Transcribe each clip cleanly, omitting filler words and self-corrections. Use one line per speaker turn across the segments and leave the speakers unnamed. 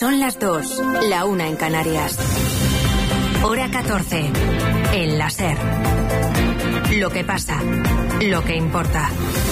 Son las 2, la 1 en Canarias. Hora 14, en la SER. Lo que pasa, lo que importa.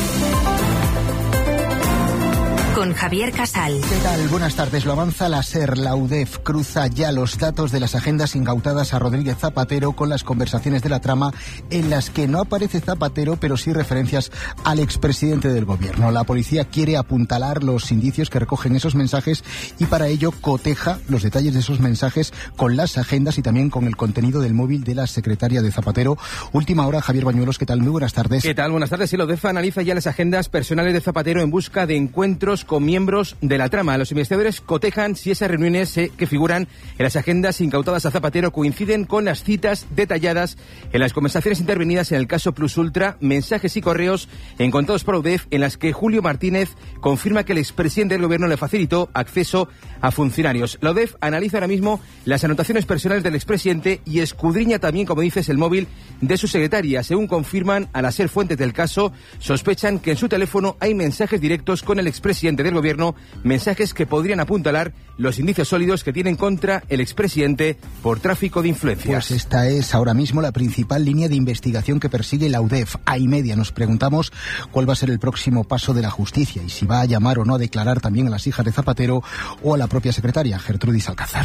Con Javier Casal.
¿Qué tal? Buenas tardes. Lo avanza la SER. La UDEF cruza ya los datos de las agendas incautadas a Rodríguez Zapatero con las conversaciones de la trama en las que no aparece Zapatero, pero sí referencias al expresidente del gobierno. La policía quiere apuntalar los indicios que recogen esos mensajes y para ello coteja los detalles de esos mensajes con las agendas y también con el contenido del móvil de la secretaria de Zapatero. Última hora, Javier Bañuelos. ¿Qué tal? Muy buenas tardes.
¿Qué tal? Buenas tardes. La UDEF analiza ya las agendas personales de Zapatero en busca de encuentros con miembros de la trama. Los investigadores cotejan si esas reuniones que figuran en las agendas incautadas a Zapatero coinciden con las citas detalladas en las conversaciones intervenidas en el caso Plus Ultra, mensajes y correos encontrados por UDEF en las que Julio Martínez confirma que el expresidente del gobierno le facilitó acceso a funcionarios. La UDEF analiza ahora mismo las anotaciones personales del expresidente y escudriña también, como dices, el móvil de su secretaria. Según confirman al ser fuentes del caso, sospechan que en su teléfono hay mensajes directos con el expresidente del gobierno, mensajes que podrían apuntalar los indicios sólidos que tienen contra el expresidente por tráfico de influencias.
Pues esta es ahora mismo la principal línea de investigación que persigue la UDEF. A y media nos preguntamos cuál va a ser el próximo paso de la justicia y si va a llamar o no a declarar también a las hijas de Zapatero o a la propia secretaria, Gertrudis Alcázar.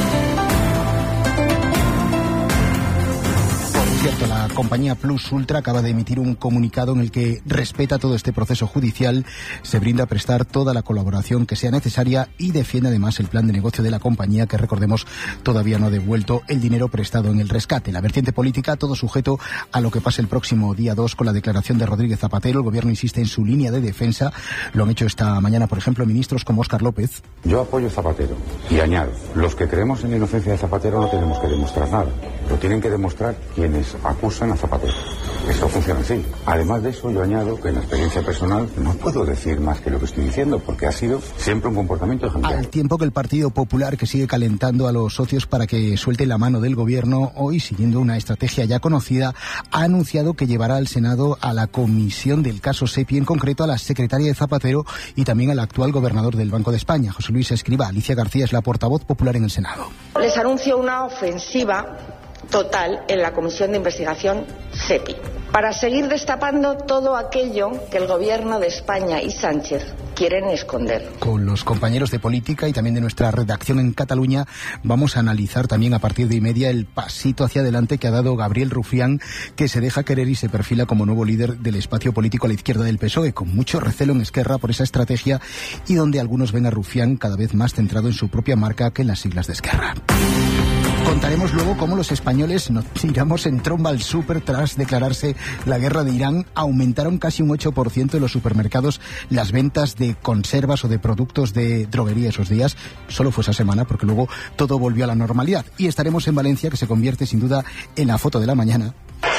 Cierto, la compañía Plus Ultra acaba de emitir un comunicado en el que respeta todo este proceso judicial, se brinda a prestar toda la colaboración que sea necesaria y defiende además el plan de negocio de la compañía que, recordemos, todavía no ha devuelto el dinero prestado en el rescate. La vertiente política, todo sujeto a lo que pase el próximo día 2 con la declaración de Rodríguez Zapatero. El gobierno insiste en su línea de defensa. Lo han hecho esta mañana, por ejemplo, ministros como Óscar López.
Yo apoyo a Zapatero y añado, los que creemos en la inocencia de Zapatero no tenemos que demostrar nada. Lo tienen que demostrar quienes acusan a Zapatero. Eso funciona así. Además de eso, yo añado que en la experiencia personal no puedo decir más que lo que estoy diciendo, porque ha sido siempre un comportamiento ejemplar.
Al tiempo que el Partido Popular, que sigue calentando a los socios para que suelten la mano del gobierno, hoy, siguiendo una estrategia ya conocida, ha anunciado que llevará al Senado a la comisión del caso SEPI, en concreto a la secretaria de Zapatero y también al actual gobernador del Banco de España, José Luis Escrivá. Alicia García es la portavoz popular en el Senado.
Les anuncio una ofensiva total en la Comisión de Investigación SEPI, para seguir destapando todo aquello que el gobierno de España y Sánchez quieren esconder.
Con los compañeros de política y también de nuestra redacción en Cataluña vamos a analizar también a partir de y media el pasito hacia adelante que ha dado Gabriel Rufián, que se deja querer y se perfila como nuevo líder del espacio político a la izquierda del PSOE, con mucho recelo en Esquerra por esa estrategia y donde algunos ven a Rufián cada vez más centrado en su propia marca que en las siglas de Esquerra. Contaremos luego cómo los españoles nos tiramos en tromba al súper tras declararse la guerra de Irán. Aumentaron casi un 8% en los supermercados las ventas de conservas o de productos de droguería esos días. Solo fue esa semana porque luego todo volvió a la normalidad. Y estaremos en Valencia, que se convierte sin duda en la foto de la mañana.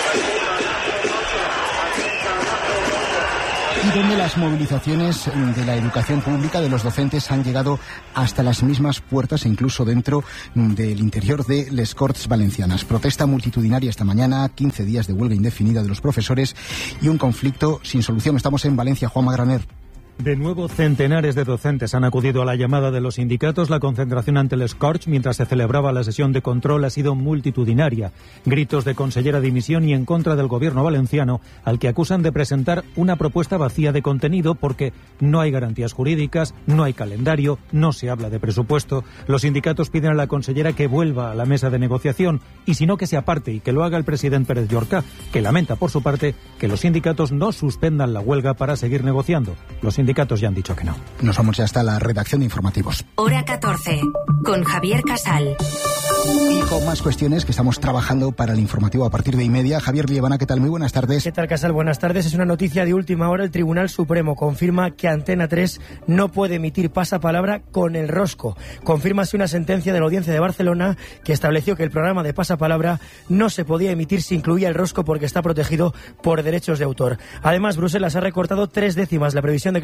Y donde las movilizaciones de la educación pública, de los docentes, han llegado hasta las mismas puertas e incluso dentro del interior de les Corts Valencianas. Protesta multitudinaria esta mañana, 15 días de huelga indefinida de los profesores y un conflicto sin solución. Estamos en Valencia, Juanma Graner.
De nuevo, centenares de docentes han acudido a la llamada de los sindicatos. La concentración ante les Corts, mientras se celebraba la sesión de control, ha sido multitudinaria. Gritos de consellera dimisión y en contra del gobierno valenciano, al que acusan de presentar una propuesta vacía de contenido porque no hay garantías jurídicas, no hay calendario, no se habla de presupuesto. Los sindicatos piden a la consellera que vuelva a la mesa de negociación y si no, que se aparte y que lo haga el presidente Pérez Llorca, que lamenta por su parte que los sindicatos no suspendan la huelga para seguir negociando. Los sindicatos ya han dicho que no.
Nos vamos ya hasta la redacción de informativos.
Hora 14, con Javier Casal.
Y con más cuestiones que estamos trabajando para el informativo a partir de y media. Javier Liebana, ¿qué tal? Muy buenas tardes.
¿Qué tal, Casal? Buenas tardes. Es una noticia de última hora. El Tribunal Supremo confirma que Antena 3 no puede emitir pasapalabra con el rosco. Confirma así una sentencia de la Audiencia de Barcelona que estableció que el programa de pasapalabra no se podía emitir si incluía el rosco porque está protegido por derechos de autor. Además, Bruselas ha recortado 3 décimas la previsión de crecimiento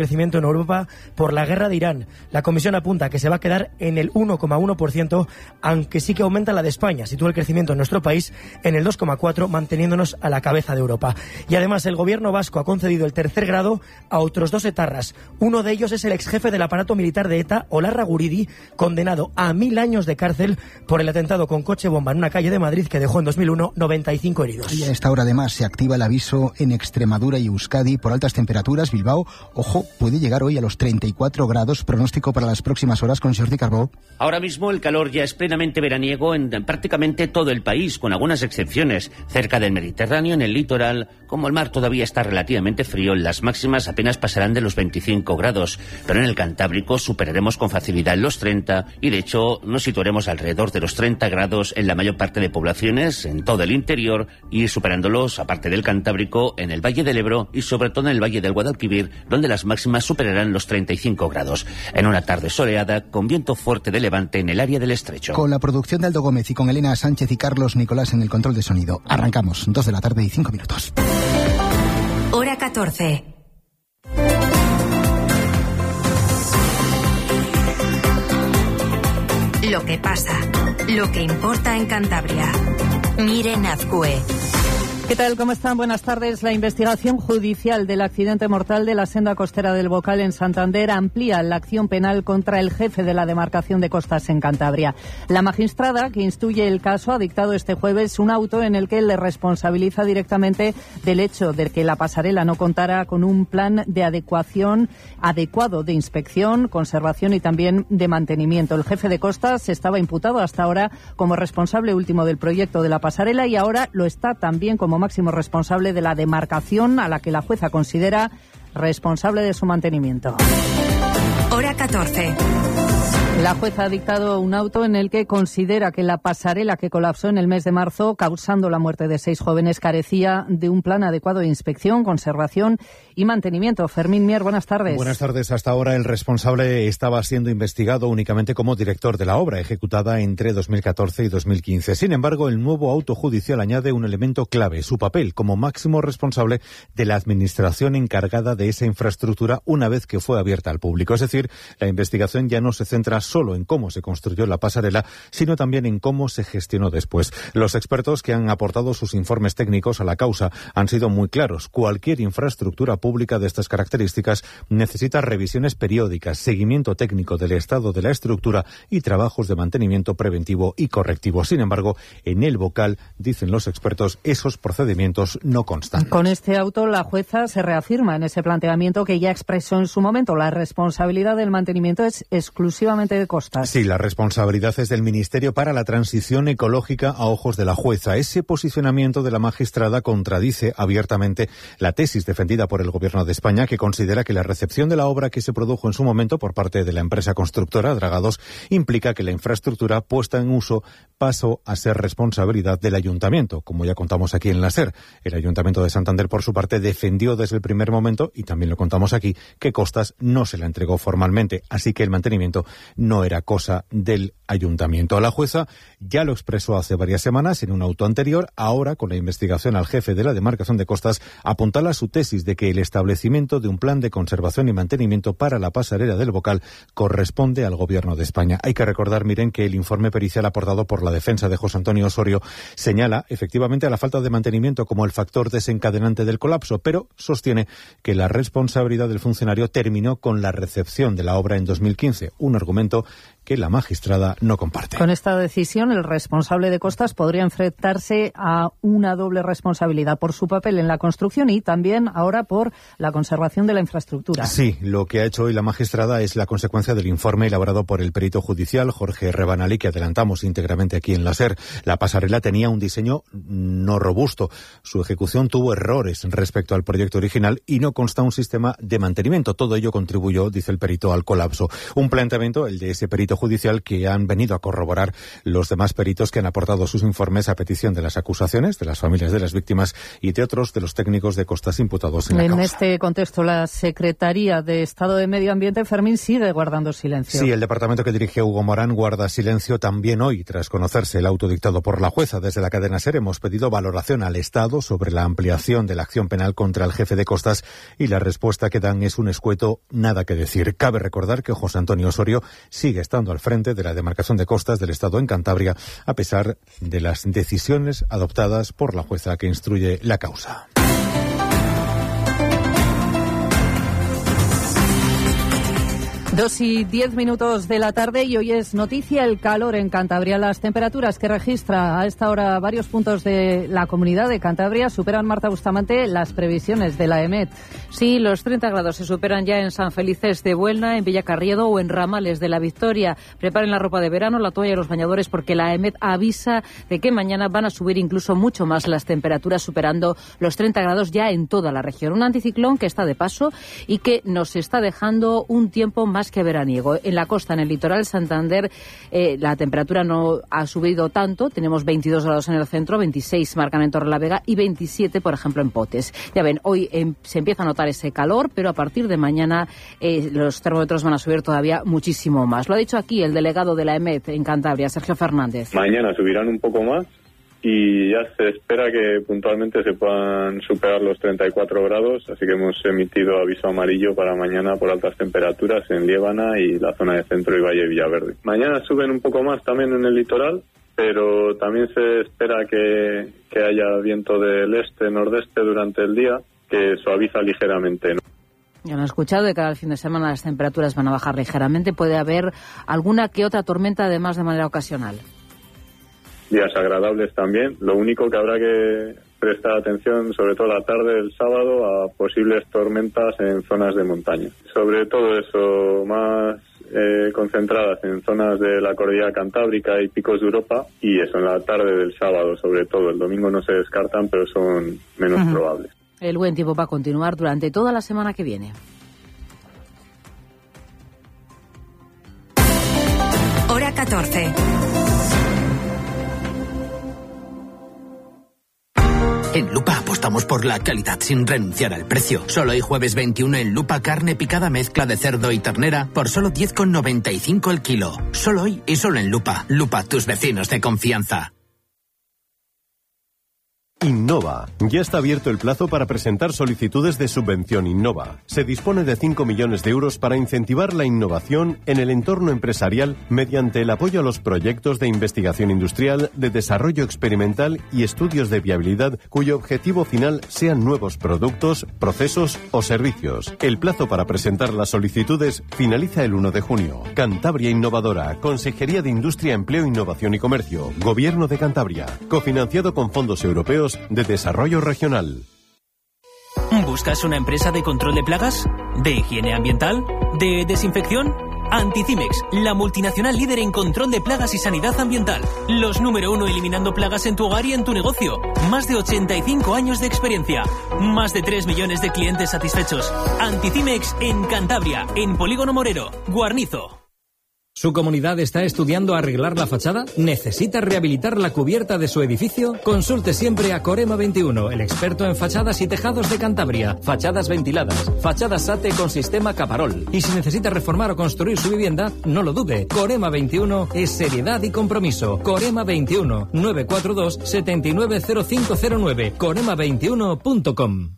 crecimiento en Europa por la guerra de Irán. La Comisión apunta a que se va a quedar en el 1,1%, aunque sí que aumenta la de España. Sitúa el crecimiento en nuestro país en el 2,4%, manteniéndonos a la cabeza de Europa. Y además el gobierno vasco ha concedido el tercer grado a otros 2 etarras. Uno de ellos es el exjefe del aparato militar de ETA, Olarra Guridi, condenado a 1000 años de cárcel por el atentado con coche bomba en una calle de Madrid que dejó en 2001 95 heridos.
Y a esta hora además se activa el aviso en Extremadura y Euskadi por altas temperaturas. Bilbao, ojo, puede llegar hoy a los 34 grados. Pronóstico para las próximas horas con Jordi Carbó.
Ahora mismo el calor ya es plenamente veraniego en prácticamente todo el país, con algunas excepciones. Cerca del Mediterráneo, en el litoral, como el mar todavía está relativamente frío, las máximas apenas pasarán de los 25 grados. Pero en el Cantábrico superaremos con facilidad los 30 y de hecho nos situaremos alrededor de los 30 grados en la mayor parte de poblaciones, en todo el interior, y superándolos, aparte del Cantábrico, en el Valle del Ebro y sobre todo en el Valle del Guadalquivir, donde las máximas superarán los 35 grados. En una tarde soleada, con viento fuerte de levante en el área del Estrecho.
Con la producción de Aldo Gómez y con Elena Sánchez y Carlos Nicolás en el control de sonido. Arrancamos, 2 de la tarde y 5 minutos.
Hora 14. Lo que pasa, lo que importa en Cantabria. Miren Azcue.
¿Qué tal? ¿Cómo están? Buenas tardes. La investigación judicial del accidente mortal de la senda costera del Bocal en Santander amplía la acción penal contra el jefe de la demarcación de costas en Cantabria. La magistrada que instruye el caso ha dictado este jueves un auto en el que le responsabiliza directamente del hecho de que la pasarela no contara con un plan de adecuación adecuado de inspección, conservación y también de mantenimiento. El jefe de costas estaba imputado hasta ahora como responsable último del proyecto de la pasarela y ahora lo está también como máximo responsable de la demarcación a la que la jueza considera responsable de su mantenimiento.
Hora 14.
La jueza ha dictado un auto en el que considera que la pasarela que colapsó en el mes de marzo, causando la muerte de 6 jóvenes, carecía de un plan adecuado de inspección, conservación y mantenimiento. Fermín Mier, buenas tardes.
Buenas tardes. Hasta ahora el responsable estaba siendo investigado únicamente como director de la obra, ejecutada entre 2014 y 2015. Sin embargo, el nuevo auto judicial añade un elemento clave, su papel como máximo responsable de la administración encargada de esa infraestructura una vez que fue abierta al público. Es decir, la investigación ya no se centra solo en cómo se construyó la pasarela, sino también en cómo se gestionó después. Los expertos que han aportado sus informes técnicos a la causa han sido muy claros. Cualquier infraestructura pública de estas características necesita revisiones periódicas, seguimiento técnico del estado de la estructura y trabajos de mantenimiento preventivo y correctivo. Sin embargo, en el Bocal, dicen los expertos, esos procedimientos no constan.
Con este auto, la jueza se reafirma en ese planteamiento que ya expresó en su momento. La responsabilidad del mantenimiento es exclusivamente de costas.
Sí, la responsabilidad es del Ministerio para la Transición Ecológica a ojos de la jueza. Ese posicionamiento de la magistrada contradice abiertamente la tesis defendida por el Gobierno de España, que considera que la recepción de la obra que se produjo en su momento por parte de la empresa constructora Dragados implica que la infraestructura puesta en uso pasó a ser responsabilidad del Ayuntamiento, como ya contamos aquí en la SER. El Ayuntamiento de Santander, por su parte, defendió desde el primer momento, y también lo contamos aquí, que Costas no se la entregó formalmente, así que el mantenimiento no era cosa del Ayuntamiento. La jueza ya lo expresó hace varias semanas en un auto anterior. Ahora, con la investigación al jefe de la demarcación de costas, apuntala su tesis de que el establecimiento de un plan de conservación y mantenimiento para la pasarela del Bocal corresponde al Gobierno de España. Hay que recordar, miren, que el informe pericial aportado por la defensa de José Antonio Osorio señala efectivamente a la falta de mantenimiento como el factor desencadenante del colapso, pero sostiene que la responsabilidad del funcionario terminó con la recepción de la obra en 2015, un argumento que la magistrada no comparte.
Con esta decisión, el responsable de costas podría enfrentarse a una doble responsabilidad por su papel en la construcción y también ahora por la conservación de la infraestructura.
Sí, lo que ha hecho hoy la magistrada es la consecuencia del informe elaborado por el perito judicial Jorge Rebanalí, que adelantamos íntegramente aquí en la SER. La pasarela tenía un diseño no robusto. Su ejecución tuvo errores respecto al proyecto original y no consta un sistema de mantenimiento. Todo ello contribuyó, dice el perito, al colapso. Un planteamiento, el de ese perito judicial, que han venido a corroborar los demás peritos que han aportado sus informes a petición de las acusaciones, de las familias de las víctimas y de otros de los técnicos de costas imputados en la causa.
En este contexto, la Secretaría de Estado de Medio Ambiente, Fermín, sigue guardando silencio.
Sí, el departamento que dirige Hugo Morán guarda silencio también hoy, tras conocerse el auto dictado por la jueza. Desde la cadena SER hemos pedido valoración al Estado sobre la ampliación de la acción penal contra el jefe de costas y la respuesta que dan es un escueto nada que decir. Cabe recordar que José Antonio Osorio sigue estando al frente de la demarcación de costas del Estado en Cantabria, a pesar de las decisiones adoptadas por la jueza que instruye la causa.
2:10 de la tarde y hoy es noticia el calor en Cantabria. Las temperaturas que registra a esta hora varios puntos de la comunidad de Cantabria superan, Marta Bustamante, las previsiones de la EMET.
Sí, los 30 grados se superan ya en San Felices de Buelna, en Villacarriedo o en Ramales de la Victoria. Preparen la ropa de verano, la toalla y los bañadores porque la EMET avisa de que mañana van a subir incluso mucho más las temperaturas, superando los 30 grados ya en toda la región. Un anticiclón que está de paso y que nos está dejando un tiempo más que veraniego. En la costa, en el litoral Santander, la temperatura no ha subido tanto. Tenemos 22 grados en el centro, 26 marcan en Torrelavega y 27, por ejemplo, en Potes. Ya ven, hoy se empieza a notar ese calor, pero a partir de mañana los termómetros van a subir todavía muchísimo más. Lo ha dicho aquí el delegado de la EMET en Cantabria, Sergio Fernández.
Mañana subirán un poco más y ya se espera que puntualmente se puedan superar los 34 grados, así que hemos emitido aviso amarillo para mañana por altas temperaturas en Liébana y la zona de Centro y Valle Villaverde. Mañana suben un poco más también en el litoral, pero también se espera que haya viento del este-nordeste durante el día, que suaviza ligeramente, ¿no?
Ya lo han escuchado, de cara al fin de semana las temperaturas van a bajar ligeramente, puede haber alguna que otra tormenta además de manera ocasional.
Días agradables también. Lo único que habrá que prestar atención, sobre todo la tarde del sábado, a posibles tormentas en zonas de montaña. Sobre todo eso, más concentradas en zonas de la cordillera cantábrica y picos de Europa, y eso en la tarde del sábado, sobre todo. El domingo no se descartan, pero son menos probables.
El buen tiempo va a continuar durante toda la semana que viene.
Hora 14.
En Lupa apostamos por la calidad sin renunciar al precio. Solo hoy jueves 21 en Lupa, carne picada mezcla de cerdo y ternera por solo 10,95 el kilo. Solo hoy y solo en Lupa. Lupa, tus vecinos de confianza.
Innova. Ya está abierto el plazo para presentar solicitudes de subvención Innova. Se dispone de 5 millones de euros para incentivar la innovación en el entorno empresarial mediante el apoyo a los proyectos de investigación industrial, de desarrollo experimental y estudios de viabilidad cuyo objetivo final sean nuevos productos, procesos o servicios. El plazo para presentar las solicitudes finaliza el 1 de junio. Cantabria Innovadora, Consejería de Industria, Empleo, Innovación y Comercio, Gobierno de Cantabria, cofinanciado con fondos europeos de desarrollo regional.
¿Buscas una empresa de control de plagas? ¿De higiene ambiental? ¿De desinfección? Anticimex, la multinacional líder en control de plagas y sanidad ambiental. Los número 1 eliminando plagas en tu hogar y en tu negocio. Más de 85 años de experiencia. Más de 3 millones de clientes satisfechos. Anticimex en Cantabria, en Polígono Morero, Guarnizo.
¿Su comunidad está estudiando arreglar la fachada? ¿Necesita rehabilitar la cubierta de su edificio? Consulte siempre a Corema 21, el experto en fachadas y tejados de Cantabria. Fachadas ventiladas, fachadas SATE con sistema Caparol. Y si necesita reformar o construir su vivienda, no lo dude. Corema 21 es seriedad y compromiso. Corema 21, 942 790509. Corema21.com.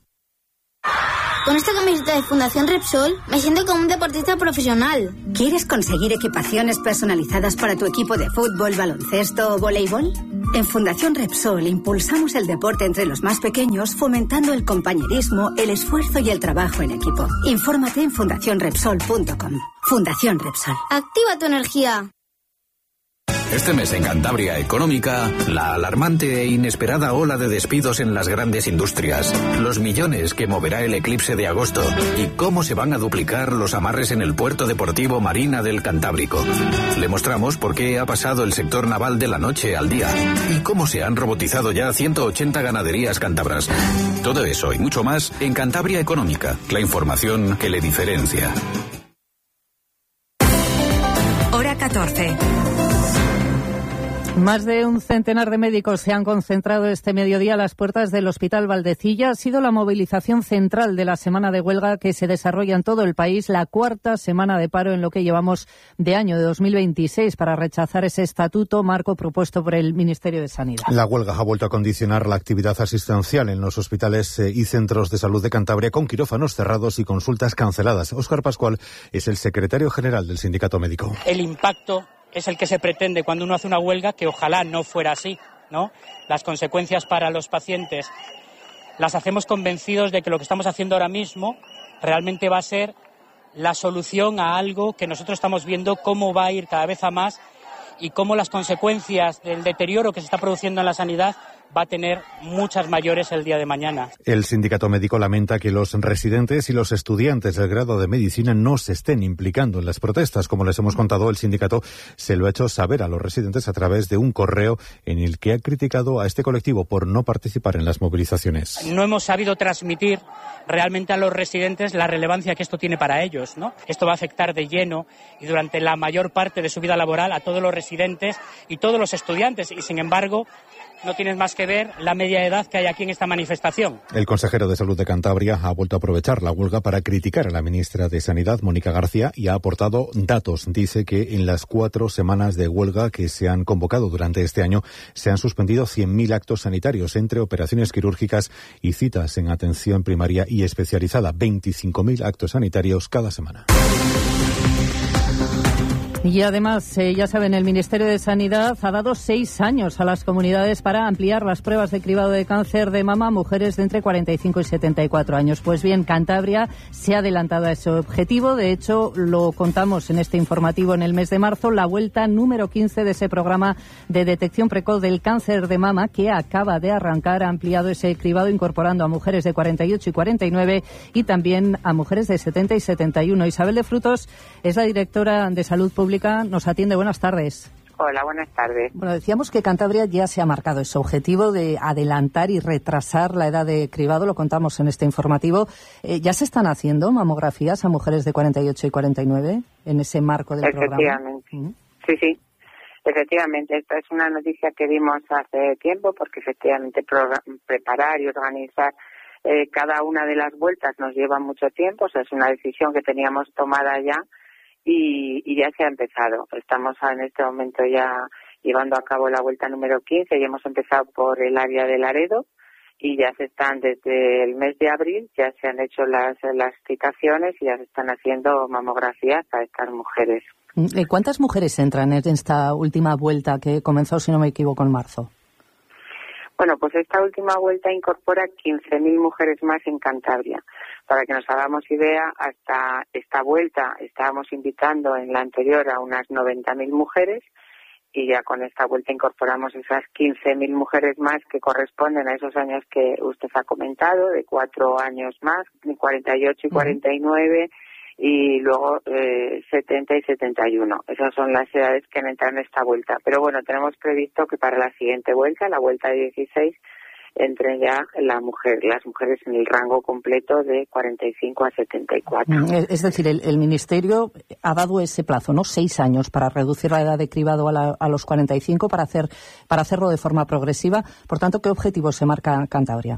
Con esta camiseta de Fundación Repsol me siento como un deportista profesional.
¿Quieres conseguir equipaciones personalizadas para tu equipo de fútbol, baloncesto o voleibol? En Fundación Repsol impulsamos el deporte entre los más pequeños, fomentando el compañerismo, el esfuerzo y el trabajo en equipo. Infórmate en fundacionrepsol.com. Fundación Repsol.
Activa tu energía.
Este mes en Cantabria Económica, la alarmante e inesperada ola de despidos en las grandes industrias, los millones que moverá el eclipse de agosto y cómo se van a duplicar los amarres en el puerto deportivo Marina del Cantábrico. Le mostramos por qué ha pasado el sector naval de la noche al día y cómo se han robotizado ya 180 ganaderías cántabras. Todo eso y mucho más en Cantabria Económica, la información que le diferencia.
Hora 14.
Más de un centenar de médicos se han concentrado este mediodía a las puertas del Hospital Valdecilla. Ha sido la movilización central de la semana de huelga que se desarrolla en todo el país, la cuarta semana de paro en lo que llevamos de año de 2026 para rechazar ese estatuto marco propuesto por el Ministerio de Sanidad.
La huelga ha vuelto a condicionar la actividad asistencial en los hospitales y centros de salud de Cantabria, con quirófanos cerrados y consultas canceladas. Óscar Pascual es el secretario general del Sindicato Médico.
El impacto es el que se pretende cuando uno hace una huelga, que ojalá no fuera así, ¿no? Las consecuencias para los pacientes las hacemos convencidos de que lo que estamos haciendo ahora mismo realmente va a ser la solución a algo que nosotros estamos viendo cómo va a ir cada vez a más y cómo las consecuencias del deterioro que se está produciendo en la sanidad va a tener muchas mayores el día de mañana.
El sindicato médico lamenta que los residentes y los estudiantes del grado de medicina no se estén implicando en las protestas. Como les hemos contado, el sindicato se lo ha hecho saber a los residentes a través de un correo en el que ha criticado a este colectivo por no participar en las movilizaciones.
No hemos sabido transmitir realmente a los residentes la relevancia que esto tiene para ellos, ¿no? Esto va a afectar de lleno y durante la mayor parte de su vida laboral a todos los residentes y todos los estudiantes, y sin embargo no tienes más que ver la media edad que hay aquí en esta manifestación.
El consejero de Salud de Cantabria ha vuelto a aprovechar la huelga para criticar a la ministra de Sanidad, Mónica García, y ha aportado datos. Dice que en las 4 semanas de huelga que se han convocado durante este año se han suspendido 100.000 actos sanitarios entre operaciones quirúrgicas y citas en atención primaria y especializada. 25.000 actos sanitarios cada semana.
Y además, ya saben, el Ministerio de Sanidad ha dado 6 años a las comunidades para ampliar las pruebas de cribado de cáncer de mama a mujeres de entre 45 y 74 años. Pues bien, Cantabria se ha adelantado a ese objetivo. De hecho, lo contamos en este informativo en el mes de marzo, la vuelta número 15 de ese programa de detección precoz del cáncer de mama que acaba de arrancar. Ha ampliado ese cribado incorporando a mujeres de 48 y 49 y también a mujeres de 70 y 71. Isabel de Frutos es la directora de Salud Pública. Nos atiende. Buenas tardes.
Hola, buenas tardes.
Bueno, decíamos que Cantabria ya se ha marcado ese objetivo de adelantar y retrasar la edad de cribado, lo contamos en este informativo. ¿Ya se están haciendo mamografías a mujeres de 48 y 49 en ese marco del programa?
Efectivamente. Sí. Efectivamente, esta es una noticia que dimos hace tiempo porque efectivamente preparar y organizar cada una de las vueltas nos lleva mucho tiempo. O sea, es una decisión que teníamos tomada ya. Y ya se ha empezado. Estamos en este momento ya llevando a cabo la vuelta número 15 y hemos empezado por el área de Laredo y ya se están desde el mes de abril, ya se han hecho las citaciones y ya se están haciendo mamografías a estas mujeres.
¿Cuántas mujeres entran en esta última vuelta que comenzó, si no me equivoco, en marzo?
Bueno, pues esta última vuelta incorpora 15.000 mujeres más en Cantabria. Para que nos hagamos idea, hasta esta vuelta estábamos invitando en la anterior a unas 90.000 mujeres y ya con esta vuelta incorporamos esas 15.000 mujeres más que corresponden a esos años que usted ha comentado, de 4 años más, 48 y 49 y luego 70 y 71. Esas son las edades que han entrado en esta vuelta. Pero bueno, tenemos previsto que para la siguiente vuelta, la vuelta de 16, entren ya las mujeres en el rango completo de 45 a 74.
Es decir, el Ministerio ha dado ese plazo, ¿no? 6 años para reducir la edad de cribado a los 45 para hacerlo de forma progresiva. Por tanto, ¿qué objetivo se marca Cantabria?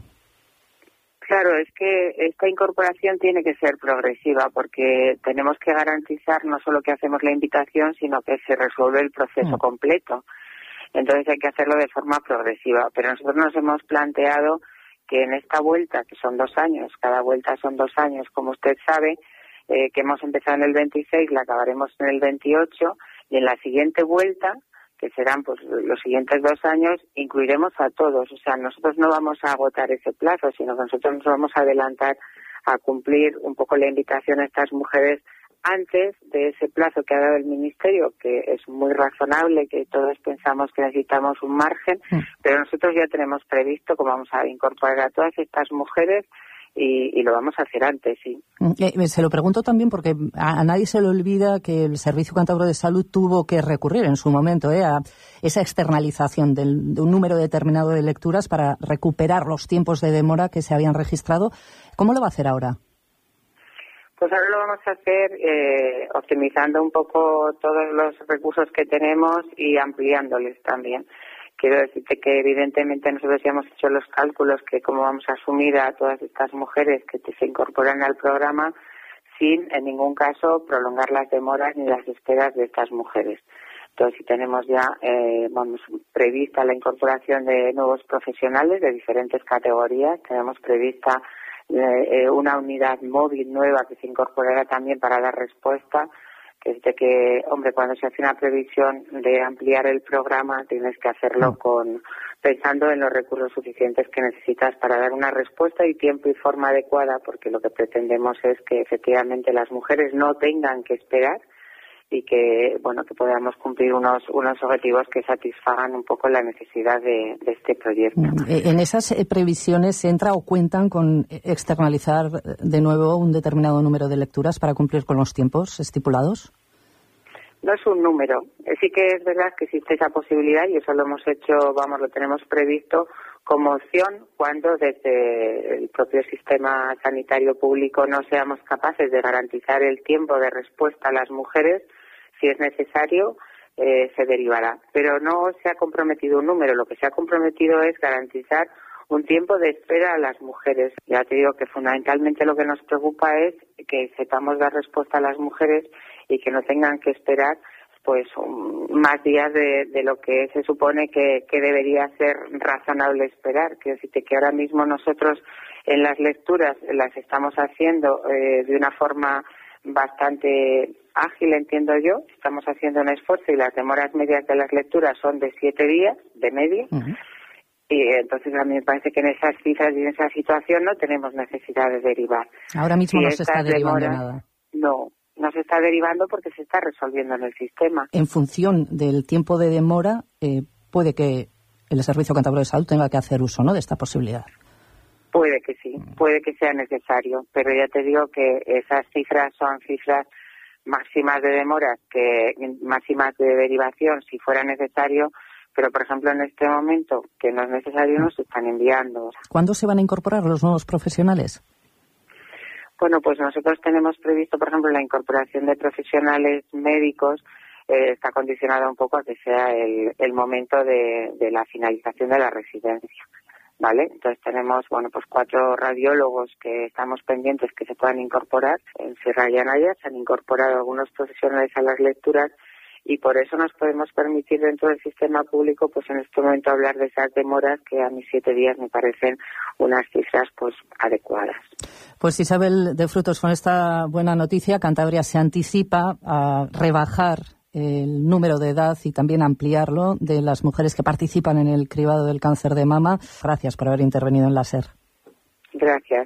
Claro, es que esta incorporación tiene que ser progresiva porque tenemos que garantizar no solo que hacemos la invitación, sino que se resuelve el proceso completo. Entonces hay que hacerlo de forma progresiva. Pero nosotros nos hemos planteado que en esta vuelta, que son 2 años, cada vuelta son 2 años, como usted sabe, que hemos empezado en el 26, la acabaremos en el 28, y en la siguiente vuelta, que serán pues los siguientes 2 años, incluiremos a todos. O sea, nosotros no vamos a agotar ese plazo, sino que nosotros nos vamos a adelantar a cumplir un poco la invitación a estas mujeres antes de ese plazo que ha dado el Ministerio, que es muy razonable, que todos pensamos que necesitamos un margen, pero nosotros ya tenemos previsto cómo vamos a incorporar a todas estas mujeres y lo vamos a hacer antes, sí.
Se lo pregunto también porque a nadie se le olvida que el Servicio Cántabro de Salud tuvo que recurrir en su momento a esa externalización de un número determinado de lecturas para recuperar los tiempos de demora que se habían registrado. ¿Cómo lo va a hacer ahora?
Pues ahora lo vamos a hacer optimizando un poco todos los recursos que tenemos y ampliándoles también. Quiero decirte que evidentemente nosotros ya hemos hecho los cálculos que cómo vamos a asumir a todas estas mujeres que se incorporan al programa sin en ningún caso prolongar las demoras ni las esperas de estas mujeres. Entonces, si tenemos ya prevista la incorporación de nuevos profesionales de diferentes categorías, tenemos prevista una unidad móvil nueva que se incorporará también para dar respuesta, que es de que, cuando se hace una previsión de ampliar el programa, tienes que hacerlo pensando en los recursos suficientes que necesitas para dar una respuesta y tiempo y forma adecuada, porque lo que pretendemos es que efectivamente las mujeres no tengan que esperar y que que podamos cumplir unos objetivos que satisfagan un poco la necesidad de este proyecto.
¿En esas previsiones entra o cuentan con externalizar de nuevo un determinado número de lecturas para cumplir con los tiempos estipulados?
No es un número. Sí que es verdad que existe esa posibilidad y eso lo hemos hecho, lo tenemos previsto como opción cuando desde el propio sistema sanitario público no seamos capaces de garantizar el tiempo de respuesta a las mujeres. Si es necesario, se derivará. Pero no se ha comprometido un número. Lo que se ha comprometido es garantizar un tiempo de espera a las mujeres. Ya te digo que fundamentalmente lo que nos preocupa es que sepamos dar respuesta a las mujeres y que no tengan que esperar más días de lo que se supone que debería ser razonable esperar. Quiero decirte que ahora mismo nosotros en las lecturas las estamos haciendo de una forma bastante ágil, entiendo yo. Estamos haciendo un esfuerzo y las demoras medias de las lecturas son de 7 días, de media. Uh-huh. Y entonces a mí me parece que en esas cifras y en esa situación no tenemos necesidad de derivar.
Ahora mismo no se está derivando nada.
No se está derivando porque se está resolviendo en el sistema.
En función del tiempo de demora, puede que el Servicio Cántabro de Salud tenga que hacer uso, ¿no?, de esta posibilidad.
Puede que sí, puede que sea necesario, pero ya te digo que esas cifras son cifras máximas de demoras, máximas de derivación si fuera necesario, pero por ejemplo en este momento que no es necesario nos están enviando.
¿Cuándo se van a incorporar los nuevos profesionales?
Bueno, pues nosotros tenemos previsto, por ejemplo, la incorporación de profesionales médicos. Está condicionada un poco a que sea el momento de la finalización de la residencia, ¿vale? Entonces tenemos, 4 radiólogos que estamos pendientes que se puedan incorporar. En Sierra y Anaya se han incorporado algunos profesionales a las lecturas y por eso nos podemos permitir dentro del sistema público, en este momento hablar de esas demoras que a mis 7 días me parecen unas cifras, adecuadas.
Pues Isabel de Frutos, con esta buena noticia, Cantabria se anticipa a rebajar el número de edad y también ampliarlo de las mujeres que participan en el cribado del cáncer de mama. Gracias por haber intervenido en la SER.
Gracias.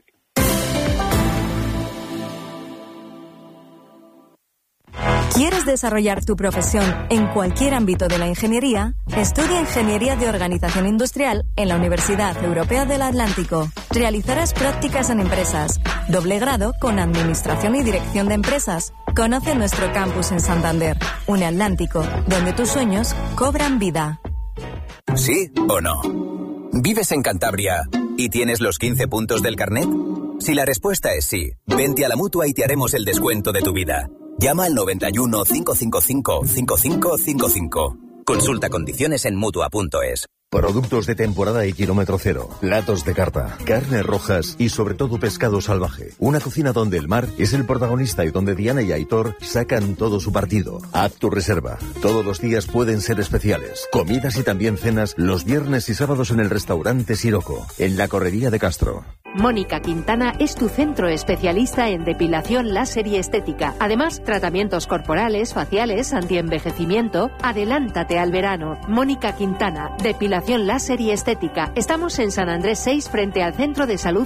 ¿Quieres desarrollar tu profesión en cualquier ámbito de la ingeniería? Estudia Ingeniería de Organización Industrial en la Universidad Europea del Atlántico. Realizarás prácticas en empresas, doble grado con Administración y Dirección de Empresas. Conoce nuestro campus en Santander, Atlántico, donde tus sueños cobran vida.
¿Sí o no? ¿Vives en Cantabria y tienes los 15 puntos del carnet? Si la respuesta es sí, vente a la Mutua y te haremos el descuento de tu vida. Llama al 91 555 5555. Consulta condiciones en Mutua.es.
Productos de temporada y kilómetro cero, platos de carta, carnes rojas y sobre todo pescado salvaje. Una cocina donde el mar es el protagonista y donde Diana y Aitor sacan todo su partido. Haz tu reserva. Todos los días pueden ser especiales. Comidas y también cenas los viernes y sábados en el restaurante Siroco, en la Correría de Castro.
Mónica Quintana es tu centro especialista en depilación láser y estética. Además, tratamientos corporales, faciales, antienvejecimiento. Adelántate al verano. Mónica Quintana, depilación láser y estética. Estamos en San Andrés 6 frente al Centro de Salud